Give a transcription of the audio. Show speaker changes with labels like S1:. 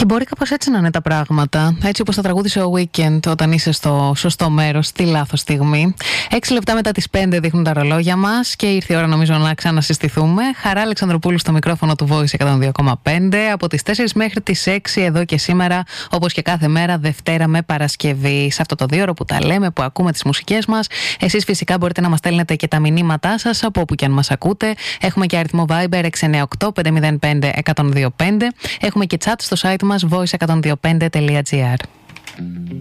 S1: Μπορεί κάπως έτσι να είναι τα πράγματα. Έτσι όπως τα τραγούδισε ο Weekend όταν είσαι στο σωστό μέρος, στη λάθος στιγμή. 6 λεπτά μετά τις 5 δείχνουν τα ρολόγια μας και ήρθε η ώρα νομίζω να ξανασυστηθούμε. Χαρά Αλεξανδροπούλου στο μικρόφωνο του Voice 102,5 από τις 4 μέχρι τις 6 εδώ και σήμερα, όπως και κάθε μέρα, Δευτέρα με Παρασκευή. Σε αυτό το 2ωρο που τα λέμε, που ακούμε τις μουσικές μας. Εσείς φυσικά μπορείτε να μας στέλνετε και τα μηνύματά σας από όπου και αν μας ακούτε. Έχουμε και αριθμό Viber 698-505-1025. Έχουμε και chat στο site μας voice102.5.gr.